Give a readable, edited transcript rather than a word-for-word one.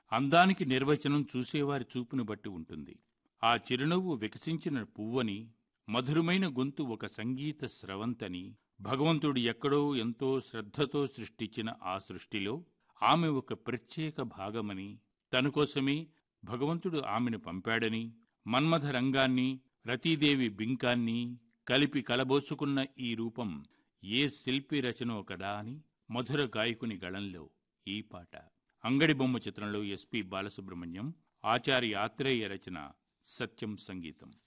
అందానికి నిర్వచనం చూసేవారి చూపును బట్టి ఉంటుంది. ఆ చిరునవ్వు వికసించిన పువ్వని, మధురమైన గొంతు ఒక సంగీత స్రవంతని, భగవంతుడు ఎక్కడో ఎంతో శ్రద్ధతో సృష్టించిన ఆ సృష్టిలో ఆమె ఒక ప్రత్యేక భాగమని, తనకోసమే భగవంతుడు ఆమెను పంపాడని, మన్మథ రంగాన్ని, రతీదేవి బింకాన్ని కలిపి కలబోసుకున్న ఈ రూపం ఏ శిల్పి రచనో కదా అని మధుర గాయకుని గళంలో ఈ పాట. అంగడి బొమ్మ చిత్రంలో ఎస్పి బాలసుబ్రహ్మణ్యం, ఆచార్య ఆత్రేయ రచన, సత్యం సంగీతం.